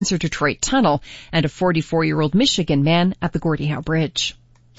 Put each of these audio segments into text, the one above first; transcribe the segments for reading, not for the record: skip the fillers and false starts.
Detroit Tunnel, and a 44-year-old Michigan man at the Gordie Howe Bridge.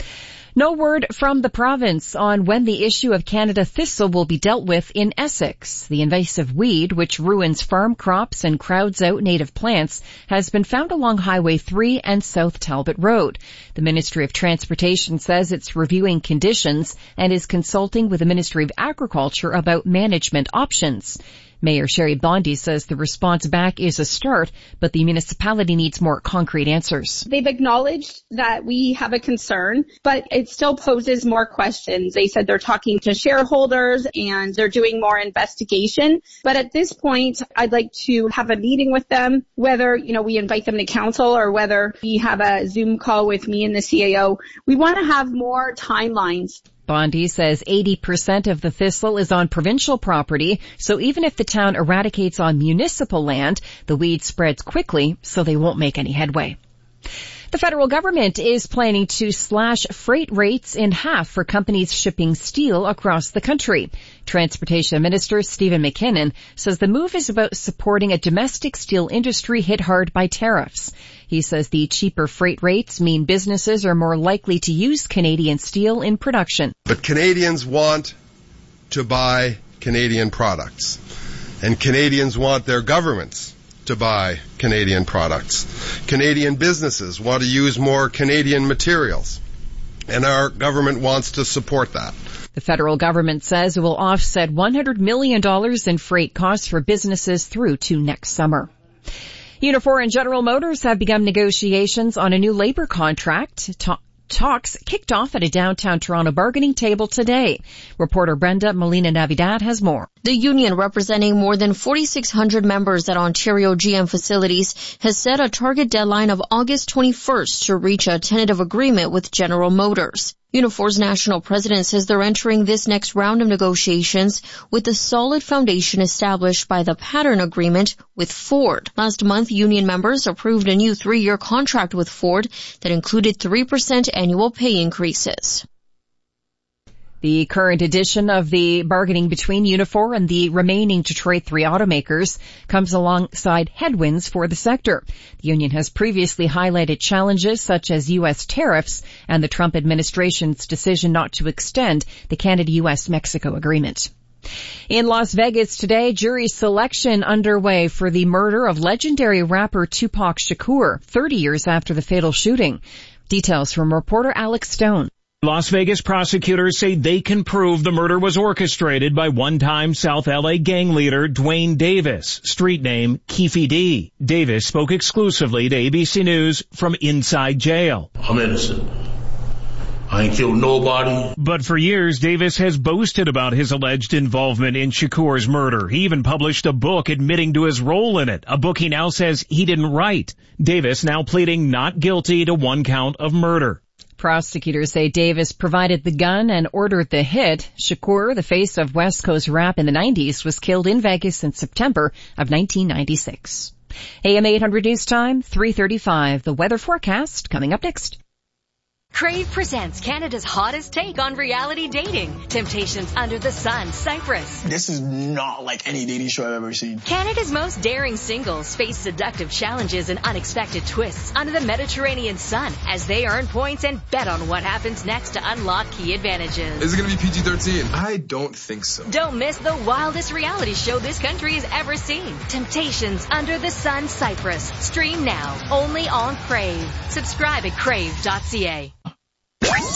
No word from the province on when the issue of Canada thistle will be dealt with in Essex. The invasive weed, which ruins farm crops and crowds out native plants, has been found along Highway 3 and South Talbot Road. The Ministry of Transportation says it's reviewing conditions and is consulting with the Ministry of Agriculture about management options. Mayor Sherry Bondi says the response back is a start, but the municipality needs more concrete answers. They've acknowledged that we have a concern, but it still poses more questions. They said they're talking to shareholders and they're doing more investigation. But at this point, I'd like to have a meeting with them, whether, we invite them to council or whether we have a Zoom call with me and the CAO. We want to have more timelines. Bondi says 80% of the thistle is on provincial property, so even if the town eradicates on municipal land, the weed spreads quickly, so they won't make any headway. The federal government is planning to slash freight rates in half for companies shipping steel across the country. Transportation Minister Stephen McKinnon says the move is about supporting a domestic steel industry hit hard by tariffs. He says the cheaper freight rates mean businesses are more likely to use Canadian steel in production. But Canadians want to buy Canadian products, and Canadians want their governments to buy Canadian products. Canadian businesses want to use more Canadian materials, and our government wants to support that. The federal government says it will offset $100 million in freight costs for businesses through to next summer. Unifor and General Motors have begun negotiations on a new labor contract. Talks kicked off at a downtown Toronto bargaining table today. Reporter Brenda Molina-Navidad has more. The union, representing more than 4,600 members at Ontario GM facilities, has set a target deadline of August 21st to reach a tentative agreement with General Motors. Unifor's national president says they're entering this next round of negotiations with a solid foundation established by the pattern agreement with Ford. Last month, union members approved a new 3-year contract with Ford that included 3% annual pay increases. The current edition of the bargaining between Unifor and the remaining Detroit 3 automakers comes alongside headwinds for the sector. The union has previously highlighted challenges such as U.S. tariffs and the Trump administration's decision not to extend the Canada-U.S.-Mexico agreement. In Las Vegas today, jury selection underway for the murder of legendary rapper Tupac Shakur, 30 years after the fatal shooting. Details from reporter Alex Stone. Las Vegas prosecutors say they can prove the murder was orchestrated by one-time South LA gang leader Dwayne Davis, street name Keefe D. Davis spoke exclusively to ABC News from inside jail. I'm innocent. I ain't killed nobody. But for years, Davis has boasted about his alleged involvement in Shakur's murder. He even published a book admitting to his role in it, a book he now says he didn't write. Davis now pleading not guilty to 1 count of murder. Prosecutors say Davis provided the gun and ordered the hit. Shakur, the face of West Coast rap in the 90s, was killed in Vegas in September of 1996. AM 800 News Time, 3:35. The weather forecast coming up next. Crave presents Canada's hottest take on reality dating. Temptations Under the Sun, Cyprus. This is not like any dating show I've ever seen. Canada's most daring singles face seductive challenges and unexpected twists under the Mediterranean sun as they earn points and bet on what happens next to unlock key advantages. Is it going to be PG-13? I don't think so. Don't miss the wildest reality show this country has ever seen. Temptations Under the Sun, Cyprus. Stream now, only on Crave. Subscribe at crave.ca.